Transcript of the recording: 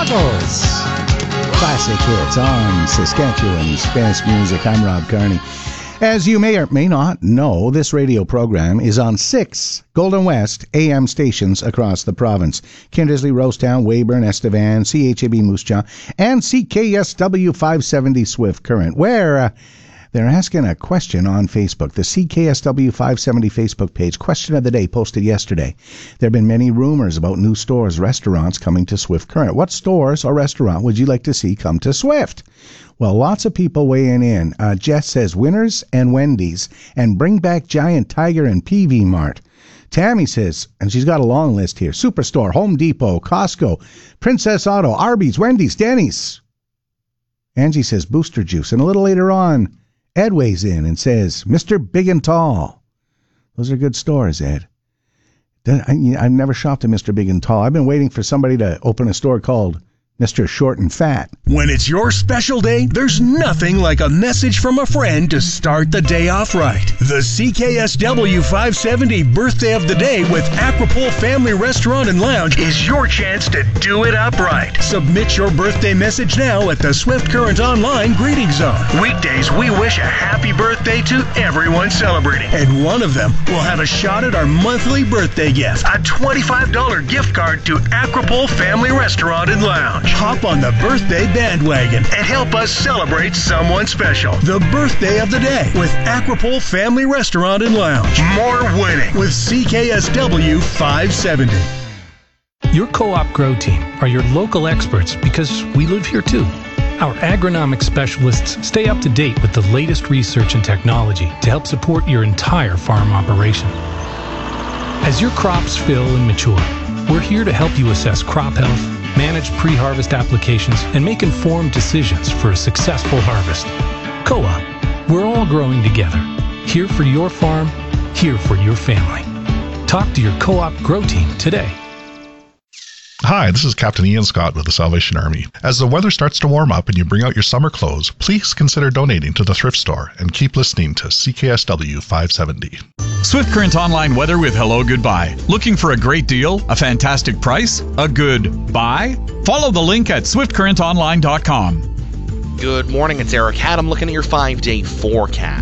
Rebels. Classic hits on Saskatchewan Spanish music. I'm Rob Carney. As you may or may not know, this radio program is on 6 Golden West AM stations across the province. Kindersley, Rosetown, Weyburn, Estevan, CHAB Moose Jaw, and CKSW 570 Swift Current, where they're asking a question on Facebook. The CKSW 570 Facebook page, question of the day, posted yesterday. There have been many rumors about new stores, restaurants coming to Swift Current. What stores or restaurant would you like to see come to Swift? Well, lots of people weighing in. Jess says Winners and Wendy's, and bring back Giant Tiger and PV Mart. Tammy says, and she's got a long list here, Superstore, Home Depot, Costco, Princess Auto, Arby's, Wendy's, Denny's. Angie says Booster Juice. And a little later on, Ed weighs in and says, Mr. Big and Tall. Those are good stores, Ed. I've never shopped at Mr. Big and Tall. I've been waiting for somebody to open a store called Mr. Short and Fat. When it's your special day, there's nothing like a message from a friend to start the day off right. The CKSW 570 Birthday of the Day with Aquapole Family Restaurant and Lounge is your chance to do it up right. Submit your birthday message now at the Swift Current Online Greeting Zone. Weekdays, we wish a happy birthday to everyone celebrating, and one of them will have a shot at our monthly birthday gift, a $25 gift card to Aquapole Family Restaurant and Lounge. Hop on the birthday bandwagon and help us celebrate someone special. The Birthday of the Day with Aquapole Family Restaurant and Lounge. More winning with CKSW 570. Your Co-op Grow Team are your local experts because we live here too. Our agronomic specialists stay up to date with the latest research and technology to help support your entire farm operation. As your crops fill and mature, we're here to help you assess crop health, manage pre-harvest applications, and make informed decisions for a successful harvest. Co-op, we're all growing together. Here for your farm, here for your family. Talk to your Co-op Grow Team today. Hi, this is Captain Ian Scott with the Salvation Army. As the weather starts to warm up and you bring out your summer clothes, please consider donating to the thrift store and keep listening to CKSW 570. Swift Current Online weather with Hello Goodbye. Looking for a great deal, a fantastic price, a good buy? Follow the link at swiftcurrentonline.com. Good morning, it's Eric Haddam looking at your 5-day forecast.